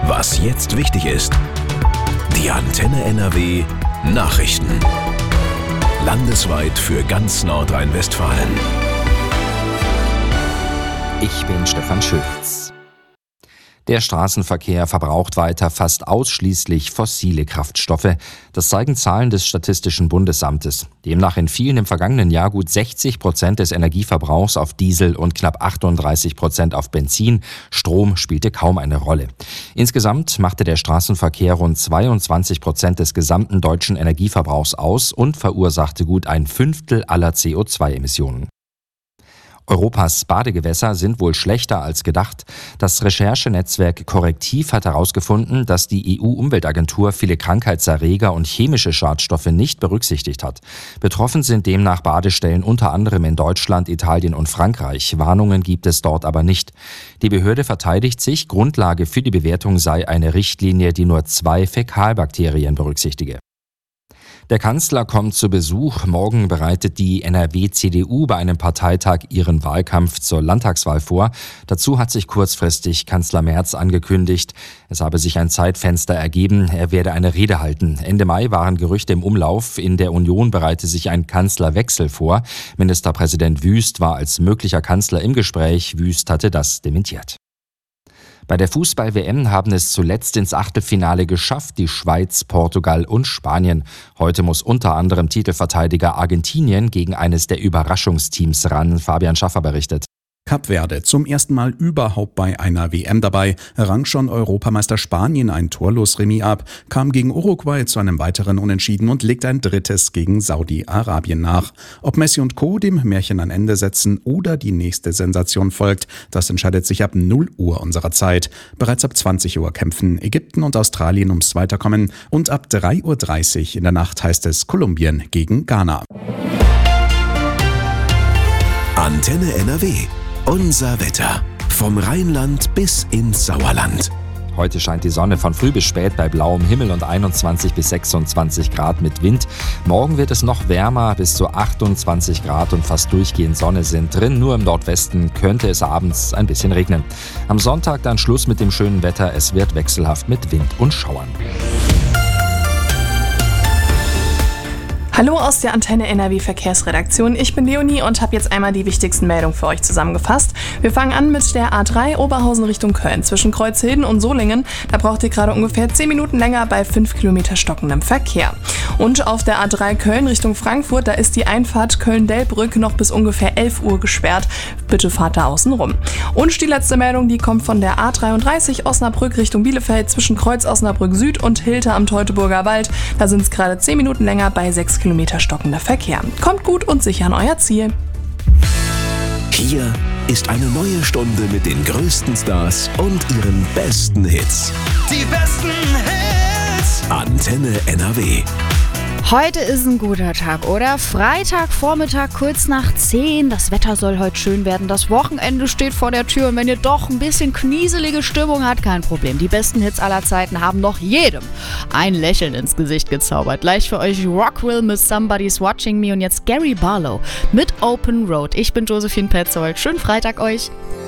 Was jetzt wichtig ist. Die Antenne NRW Nachrichten. Landesweit für ganz Nordrhein-Westfalen. Ich bin Stefan Schulz. Der Straßenverkehr verbraucht weiter fast ausschließlich fossile Kraftstoffe. Das zeigen Zahlen des Statistischen Bundesamtes. Demnach entfielen im vergangenen Jahr gut 60% des Energieverbrauchs auf Diesel und knapp 38% auf Benzin. Strom spielte kaum eine Rolle. Insgesamt machte der Straßenverkehr rund 22% des gesamten deutschen Energieverbrauchs aus und verursachte gut ein Fünftel aller CO2-Emissionen. Europas Badegewässer sind wohl schlechter als gedacht. Das Recherchenetzwerk Korrektiv hat herausgefunden, dass die EU-Umweltagentur viele Krankheitserreger und chemische Schadstoffe nicht berücksichtigt hat. Betroffen sind demnach Badestellen unter anderem in Deutschland, Italien und Frankreich. Warnungen gibt es dort aber nicht. Die Behörde verteidigt sich, Grundlage für die Bewertung sei eine Richtlinie, die nur 2 Fäkalbakterien berücksichtige. Der Kanzler kommt zu Besuch. Morgen bereitet die NRW-CDU bei einem Parteitag ihren Wahlkampf zur Landtagswahl vor. Dazu hat sich kurzfristig Kanzler Merz angekündigt. Es habe sich ein Zeitfenster ergeben. Er werde eine Rede halten. Ende Mai waren Gerüchte im Umlauf. In der Union bereite sich ein Kanzlerwechsel vor. Ministerpräsident Wüst war als möglicher Kanzler im Gespräch. Wüst hatte das dementiert. Bei der Fußball-WM haben es zuletzt ins Achtelfinale geschafft die Schweiz, Portugal und Spanien. Heute muss unter anderem Titelverteidiger Argentinien gegen eines der Überraschungsteams ran. Fabian Schaffer berichtet. Kap Verde, zum ersten Mal überhaupt bei einer WM dabei, rang schon Europameister Spanien ein torlos Remis ab, kam gegen Uruguay zu einem weiteren Unentschieden und legt ein drittes gegen Saudi-Arabien nach. Ob Messi und Co. dem Märchen ein Ende setzen oder die nächste Sensation folgt, das entscheidet sich ab 0 Uhr unserer Zeit. Bereits ab 20 Uhr kämpfen Ägypten und Australien ums Weiterkommen und ab 3:30 Uhr in der Nacht heißt es Kolumbien gegen Ghana. Antenne NRW. Unser Wetter. Vom Rheinland bis ins Sauerland. Heute scheint die Sonne von früh bis spät bei blauem Himmel und 21 bis 26 Grad mit Wind. Morgen wird es noch wärmer, bis zu 28 Grad und fast durchgehend Sonne sind drin. Nur im Nordwesten könnte es abends ein bisschen regnen. Am Sonntag dann Schluss mit dem schönen Wetter. Es wird wechselhaft mit Wind und Schauern. Hallo aus der Antenne NRW Verkehrsredaktion. Ich bin Leonie und habe jetzt einmal die wichtigsten Meldungen für euch zusammengefasst. Wir fangen an mit der A3 Oberhausen Richtung Köln. Zwischen Kreuzhilden und Solingen, da braucht ihr gerade ungefähr 10 Minuten länger bei 5 Kilometer stockendem Verkehr. Und auf der A3 Köln Richtung Frankfurt, da ist die Einfahrt Köln-Dellbrück noch bis ungefähr 11 Uhr gesperrt. Bitte fahrt da außen rum. Und die letzte Meldung, die kommt von der A33 Osnabrück Richtung Bielefeld zwischen Kreuz Osnabrück Süd und Hilter am Teutoburger Wald. Da sind es gerade 10 Minuten länger bei 6 Kilometer stockender Verkehr. Kommt gut und sicher an euer Ziel. Hier ist eine neue Stunde mit den größten Stars und ihren besten Hits. Die besten Hits. Antenne NRW. Heute ist ein guter Tag, oder? Freitagvormittag kurz nach 10. Das Wetter soll heute schön werden. Das Wochenende steht vor der Tür. Und wenn ihr doch ein bisschen knieselige Stimmung habt, kein Problem. Die besten Hits aller Zeiten haben noch jedem ein Lächeln ins Gesicht gezaubert. Gleich für euch Rockville mit Somebody's Watching Me und jetzt Gary Barlow mit Open Road. Ich bin Josephine Petzold. Schönen Freitag euch.